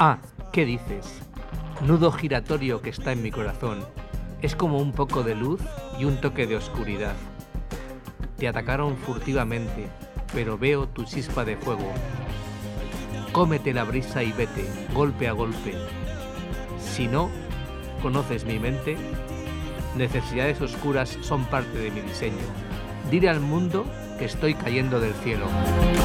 Ah, ¿qué dices? Nudo giratorio que está en mi corazón. Es como un poco de luz y un toque de oscuridad. Te atacaron furtivamente, pero veo tu chispa de fuego. Cómete la brisa y vete, golpe a golpe. Si no conoces mi mente, necesidades oscuras son parte de mi diseño. Dile al mundo que estoy cayendo del cielo.